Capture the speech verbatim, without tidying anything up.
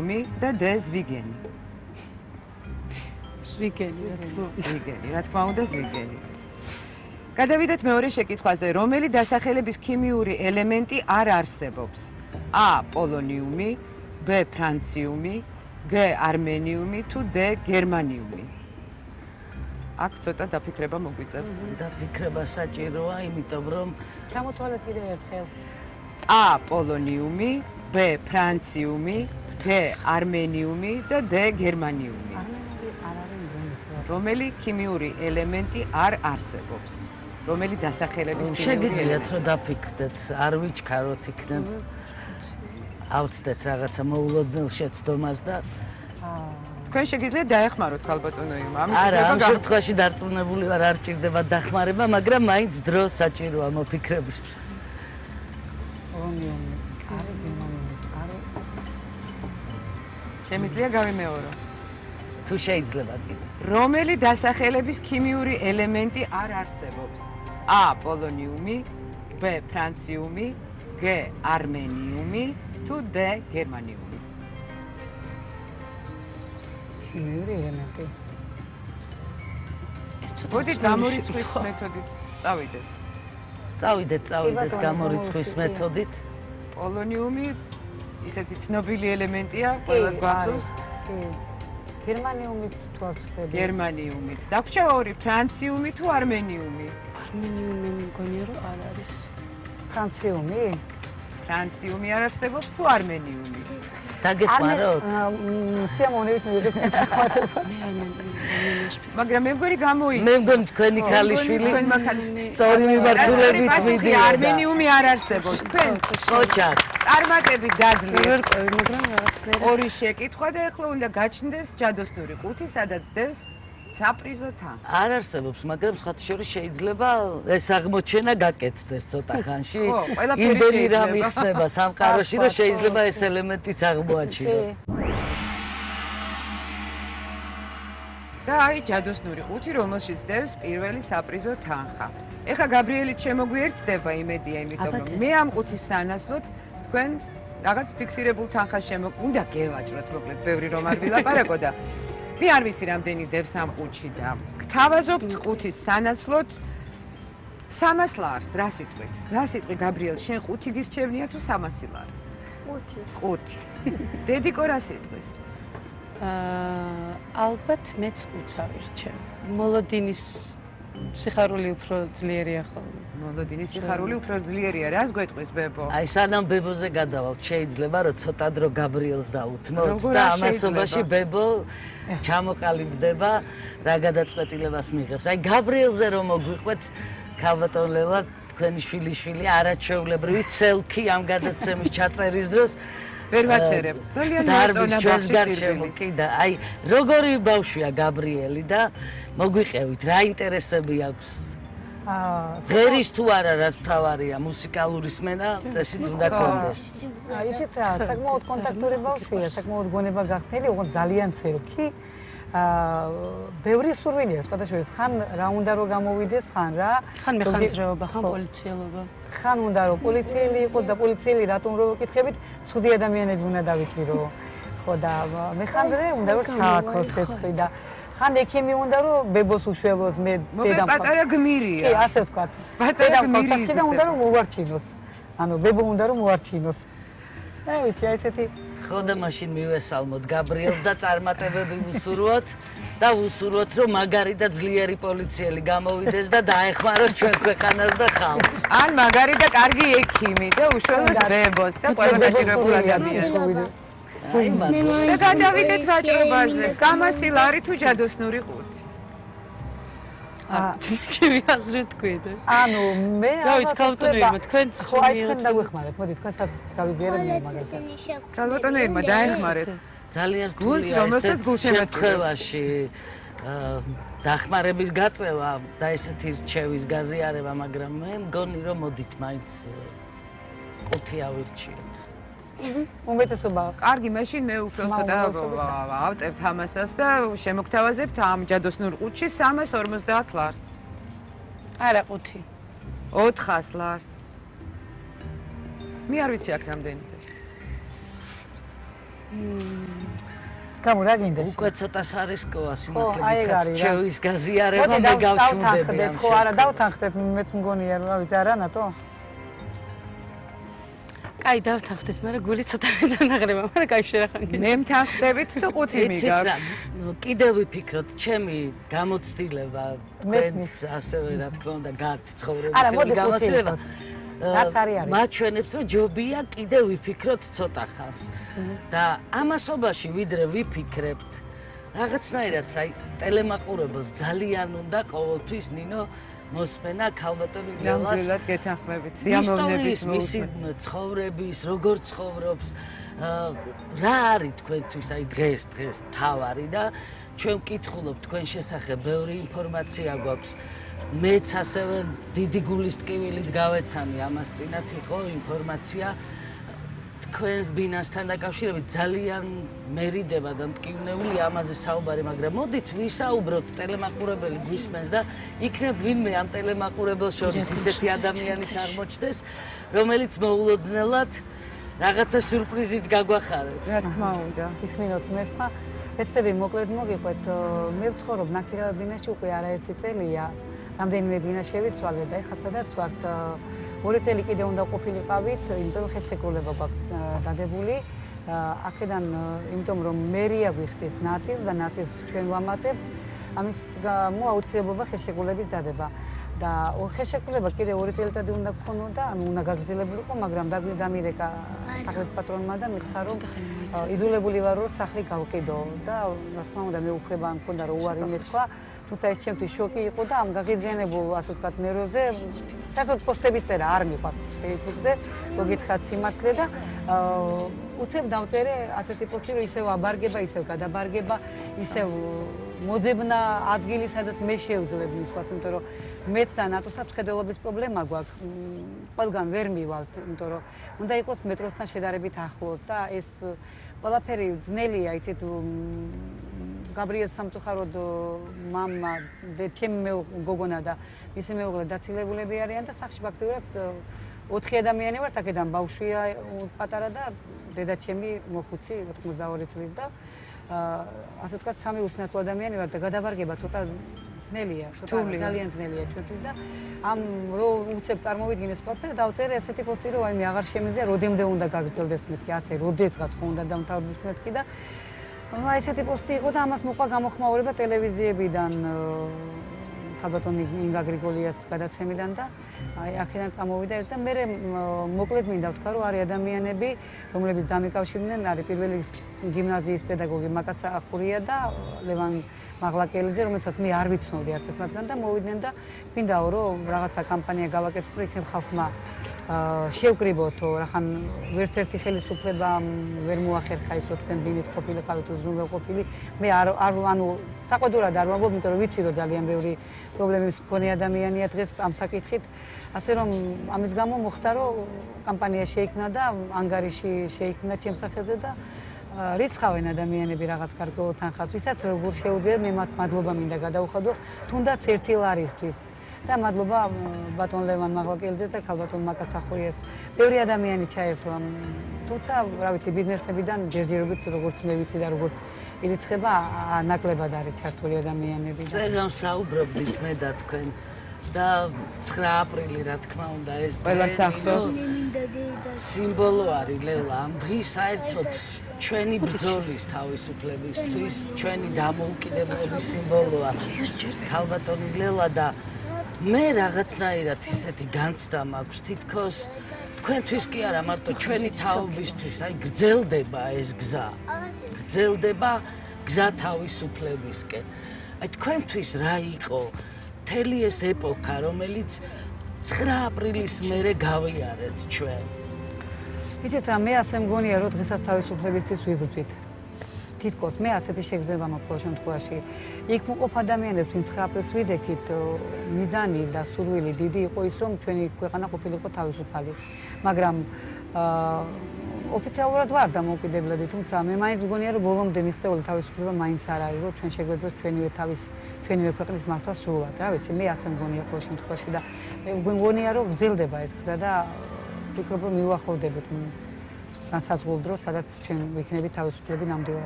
პოლონიუმი და D ზვიგენი. ზვიგენი, რა თქმა უნდა. ზვიგენი, რა თქმა უნდა, ზვიგენი. გადავიდეთ მეორე შეკითხვაზე, რომელი დასახელების ქიმიური ელემენტი არ არსებობს? A პოლონიუმი, B ფრანციუმი, G არმენიუმი თუ D გერმანიუმი. აქ ცოტა დაფიქრება მოგვიწევს. დაფიქრება საჭიროა, იმიტომ რომ ჩამოთვალეთ კიდევ ერთხელ. A პოლონიუმი, B ფრანციუმი, G არმენიუმი და D გერმანიუმი. რომელი ქიმიური ელემენტი არ არსებობს? რომელი დასახელების ქიმიური შეგიძლიათ რომ დაფიქრდეთ, არ ვიჩქაროთ იქნებ. ავწდეთ რაღაცა მოულოდნელ შეცდომას და თქვენ შეგიძლიათ დაეხმაროთ ქალბატონო ირმა. ამის არა, ამ შემთხვევაში დარწმუნებული ვარ, არ ჭირდება დახმარება, მაგრამ მაინც დრო საჭიროა მოფიქრებისთვის. პოლონიუმი, კარი გერმანიუმი, კარი. შემიძლია გავიმეორო. თუ შეიძლება კიდე. რომელი დასახელების ქიმიური ელემენტი არ არსებობს? A პოლონიუმი, B ფრანციუმი, G არმენიუმი თუ D გერმანიუმი. ქიმიური ელემენტი. ეს ცოტა მოდით გამორიცხვის მეთოდით წავიდეთ. წავიდეთ, წავიდეთ გამორიცხვის მეთოდით. პოლონიუმი ისეთი ცნობილი ელემენტია, ყველას გვახსოვს. კი. გერმანიუმიც თუ არ ვხდები. გერმანიუმიც. დაგვრჩა ორი, ფრანციუმი თუ არმენიუმი? არმენიუმი მგონია რომ არ არის. ფრანციუმი? ფრანციუმი არ არსებობს თუ არმენიუმი? დაგეხმაროთ? სიამოვნებით მივიღეთ დახმარებას. მე არმენიუმი. მაგრამ მე მგონი გამოიწვა. მე მგონი თქვენი ქალიშვილი სწორი მიმართულებით მიდიოდა. არმენიუმი არ არსებობს. თქვენ კოჩა. წარმატებით დაძლიეთ. ვერ ყვევი, მაგრამ რაღაცნაირად ორი შეკითხვა და ეხლა უნდა გაჩნდეს ჯადოსნური ყუთი, სადაც დევს საპრიზო თან. არ არსებობს, მაგრამ სხვათა შორის შეიძლება ეს აღმოჩენა გაკეთდეს ცოტა ხანში. ხო, ყველაფერი იმდენი რამ შეიძლება. იხსნება სამყაროში, რომ შეიძლება ეს ელემენტიც აღმოაჩინო. და აი ჯადოსნური ყუთი, რომელშიც დევს პირველი საპრიზო თანხა. ეხლა გაბრიელით შემოგვიერთდება იმედია, იმიტომ რომ მე ამ ყუთის სანაცვლოდ თქვენ რაღაც ფიქსირებულ თანხას შემო უნდა გევაჭროთ, მოკლედ, ბევრი რომ არ ვილაპარაკო და მე არ ვიცი რამდენი დევს ამ ყუთში და გთავაზობთ ყუთის სანაცვლოდ სამას ლარს, რა სიტყვით? რა სიტყვი გაბრიელ, შენ ყუთი გირჩევნია თუ სამასი ლარი? ყუთი. ყუთი. დედიკო რა სიტყვის? აა ალბათ მეც ყუთს ავირჩევ. მოლოდინის სიხარული უფრო ძლიერია ხოლმე. მოლოდინის სიხარული უფრო ძლიერია, რას გვეტყვის ბებო? აი სანამ ბებოზე გადავალთ, შეიძლება რომ ცოტა დრო გაბრიელს დაუთმოთ როგორ და არ ამასობაში შეიძლება? ბებო ჩამოყალიბდება, რა გადაწყვეტილებას მიიღებს. აი გაბრიელზე რომ მოგვიყვეთ, ქალბატონ ლელა, თქვენი შვილიშვილი არაჩვეულებრივი ცელქი ამ გადაცემის ჩაწერის დროს ვერ ვაჩერებ. ძალიან მოეწონა ბავშვი. კი და აი როგორი ბავშვია გაბრიელი და მოგვიყევით, რა ინტერესები აქვს? აა ღერის თუ არა რაც მთავარია, მუსიკალური სმენა წესით უნდა კონდეს. აი ისეთ საკმაოდ კონტაქტური ბავშვია, საკმაოდ გონება გახსნილი, ოღონდ ძალიან ცელქი. აა ბევრი სურვილია, სხვადასხვა ხან რა უნდა რომ გამოვიდეს, ხან რა. ხან მეხანძრეობა, ხან პოლიციელობა. ხან უნდა რომ პოლიციელი იყო და პოლიციელი რატომ რო ვიკითხებით, ცუდი ადამიანები უნდა დავიჭირო. ხო და მეხანძრე უნდა რომ ჩააქროს ცეცხლი და ხან ექიმი უნდა რომ ბებოს უშველოს მე მოგე პატარა გმირია. კი, ასე ვთქვათ. პატარა გმირი და უნდა რომ მოვარჩინოს. ანუ ბებო უნდა რომ მოვარჩინოს. აი ვიცი, აი ესეთი ხო და მაშინ მივესალმოთ გაბრიელს და წარმატებები ვუსურვოთ და ვუსურვოთ რომ მაგარი და ძლიერი პოლიციელი გამოვიდეს და დაეხმაროს ჩვენ ქვეყანას და ხალხს. ან მაგარი და კარგი ექიმი და უშველოს ბებოს და ყველა დაჭირებულ ადამიანს. აი მაგარი. და გადავიდეთ ვაჭრობაზე, სამასი ლარი თუ ჯადოსნური ყუთი. აა ჩემი აზრი თქვით. ანუ მე რა ვიცი, ქალბატონო ირმა, თქვენც ხო აი თქვენ დაგვეხმარეთ, მოდი თქვენსაც გავიგიერებ მე მაგალითად. ქალბატონო ირმა, დაეხმარეთ. ძალიან გულს, რთულია რომელსაც ეს გულშემატკივარი. შემთხვევაში დახმარების გაწევა და ესეთი რჩევის გაზიარება, მაგრამ მე მგონი რომ მოდით მაინც ყუთი ავირჩიოთ. უმეტესობა. კარგი, მაშინ მე უფრო ცოტა ავწევთ ამასას და შემოგთავაზებთ ამ ჯადოსნურ ყუთში სამას ორმოცდაათ ლარს. არა ყუთი. ოთხას ლარს. მე არ ვიცი აქ რამდენი. გამო რა გინდა? უკვე ცოტა სარისკოა აი, სიმართლე ეგ არის რა. ჩემის გაზიარება მე გავჩნდები ამ ხო არა დავთანხდეთ მეც მგონია რა ვიცი არა ნატო? კაი დავთანხდეთ, მაგრამ გული ცოტა მეტანაღრება, მაგრამ კაი შერახან გინდა. მე მთანხდებით თუ ყუთი მიგაქვს. კიდევ ვიფიქროთ, ჩემი გამოცდილება თქვენს ასევე რა თქმა უნდა გაქვთ ცხოვრების გამოცდილება. რაც არის არის. მაჩვენებს რომ ჯობია კიდევ ვიფიქროთ ცოტა ხანს. და ამასობაში ვიდრე ვიფიქრებთ რაღაცნაირად აი ტელემაყურებელს ძალიან უნდა ყოველთვის ნინო მოსმენა ქალბატონი ლელას ნამდვილად გეთანხმებით სიამოვნებით მისი ცხოვრების როგორ ცხოვრობს რა არის თქვენთვის აი დღეს დღეს თავარი და ჩვენ ვკითხულობთ თქვენ შესახებ ბევრი ინფორმაცია გვაქვს მეც ასევე დიდი გულის ტკივილით გავეცანი ამას წინათ იყო ინფორმაცია თქვენს ბინასთან დაკავშირებით ძალიან მერიდება და მტკივნეულია ამაზე საუბარი, მაგრამ მოდით ვისაუბროთ ტელემაყურებელი გვისმენს და იქნებ ვინმე ამ ტელემაყურებელს შორის ისეთი ადამიანიც აღმოჩნდეს, რომელიც მოულოდნელად რაღაცა სიურპრიზით გაგვახარებს. რა თქმა უნდა. ისმინოთ მეკმა, ესები მოკლედ მოგიყვეთ, მე ვცხოვრობ ნაკირავა ბინაში უკვე არაერთი წელია. რამდენიმე ბინაში ვიცვალე და ეხლა სადაც ვართ ორი წელი კიდე უნდა ყოფილიყავით, იმიტომ რომ ხელშეკრულება გვაქვს დადებული. აქედან იმიტომ რომ მერია გვიხდის ნაწილს და ნაწილს ჩვენ ვამატებთ, ამის გამო აუცილებლობა ხელშეკრულების დადება. და ხელშეკრულება კიდე ორი წელიწადი უნდა გქონოდა, ანუ უნდა გაგრძელებულიყო, მაგრამ დამირეკა სახლის პატრონმა და მითხრა რომ იძულებული ვარ რომ სახლი გავყიდო და რა თქმა უნდა მე უფლება მქონდა რომ უარი მეთქვა. თუმცა ეს ჩემთვის შოკი იყო და ამ გაღიზიანებულ ასე ვთქვათ ნერვებზე საერთოდ პოსტების წერა არ მიყვარს Facebook-ზე, მოგითხრათ სიმართლე და უცებ დავწერე ასეთი პოსტი რომ ისევ აბარგება, ისევ გადაბარგება, ისევ მოძებნა ადგილი, სადაც მე შევძლებ მისვას, იმიტომ რომ მეც და ნატოსაც ხედელობის პრობლემა გვაქვს. ყველგან ვერ მივალთ, იმიტომ რომ უნდა იყოს მეტროსთან შედარებით ახლოს და ეს ყველაფერი ძნელია, იცით გაბრიელ სამწუხაროდ მამა და ჩემი გოგონა და მისი მეუღლე დაცილებულები არიან და სახლში ფაქტიურად ოთხი ადამიანი ვართ, აქედან ბავშვია პატარა და დედა ჩემი მოხუცი ოთხმოცდაორი წლის და ასე ვთქვათ სამი უსინათლო ადამიანი ვართ და გადავარგება ცოტა ძნელია, ძალიან ძნელია ჩვენთვის და ამ რო უცებ წარმოვიდგინეს ყველაფერი დავწერე ესეთი პოსტი რომ აი მე აღარ შემიძლია როდემდე უნდა გაგრძელდეს მეთქი ასე როდესღაც ხო უნდა დამთავრდეს მეთქი და აი ესეთი პოსტი იყო და ამას მოყვა გამოხმაურება ტელევიზიებიდან ქალბატონი ინგა გრიგოლიას გადაცემიდან და აი აქედან წამოვიდა ეს და მე მოკლედ მინდა ვთქვა რომ არის ადამიანები რომლებიც დამიკავშირდნენ არის პირველი გიმნაზიის პედაგოგი მაკას ახურია და ლევან მაღლაკელიძე რომელსაც მე არ ვიცნობდი არც ერთ მათგან და მოვიდნენ და მინდაო რომ რაღაცა კამპანია გავაკეთოთ იქნებ ხალხმა შევკრიბოთო რახან ვერც ერთი ხელისუფლება ვერ მოახერხა ის რომ თქვენ ბინით ყოფილიყავით უზრუნველყოფილი მე არ ანუ საყვედურად არ ვამბობ იმიტომ რომ ვიცი რომ ძალიან ბევრი პრობლემების მქონე ადამიანია დღეს ამ საკითხით ასე რომ ამის გამო მოხდა რომ კამპანია შეიქმნა და ანგარიში შეიქმნა ჩემს სახელზე და რიცხავენ ადამიანები რაღაც კარგო თანხას ვისაც როგორ შეუძლია მე მათ მადლობა მინდა გადაუხადო თუნდაც ერთი ლარისთვის და მადლობა ბატონ ლევან მაღლაკელიძე და ქალბატონ მაკას ახურიას ბევრი ადამიანი ჩაერთო ამ თუმცა რა ვიცი ბიზნესებიდან ჯერჯერობით როგორც მე ვიცი და როგორც ირიცხება ნაკლებად არის ჩართული ადამიანები და ზეგან საუბრობთ მე და თქვენ და ცხრა აპრილი რა თქმა უნდა ეს ყველა სახსოვს სიმბოლო არის ლელა ამ დღის საერთოდ ჩვენი ბრძოლის თავისუფლებისთვის, ჩვენი დამოუკიდებლობის სიმბოლოა ქალბატონი ლელა და მე რაღაცნაირად ისეთი განცდა მაქვს თითქოს თქვენთვის კი არა მარტო ჩვენი თაობისთვის, აი გრძელდება ეს გზა. გრძელდება გზა თავისუფლებისკენ. აი თქვენთვის რა იყო მთელი ეს ეპოქა, რომელიც ცხრა აპრილის მერე გავიარეთ ჩვენ. იცით რა მე ასე მგონია რომ დღესაც თავისუფლებისთვის ვიბრძვით. თითქოს მე ასეთი შეგრძნება მაქვს ყოველ შემთხვევაში. იქ მოყოფ ადამიანებს ვინც ცხრა აპრილს ვიდექით მიზანი და სურვილი დიდი იყო ის რომ ჩვენი ქვეყანა ყოფილიყო თავისუფალი. მაგრამ ოფიციალურად ვარ დამოუკიდებლები, თუმცა მე მაინც მგონია რომ ბოლომდე მიღწეული თავისუფლება მაინც არ არის, რომ ჩვენ შეგვეძლოს ჩვენივე თავის ჩვენივე ქვეყნის მართვა სრულად. რა ვიცი, მე ასე მგონია ყოველ შემთხვევაში და მე მგონია რომ გრძელდება ეს გზა და ვფიქრობ რომ მივახლოვდებით განსაზღვრულ დროს, სადაც ჩვენ ვიქნებით თავისუფლები ნამდვილად.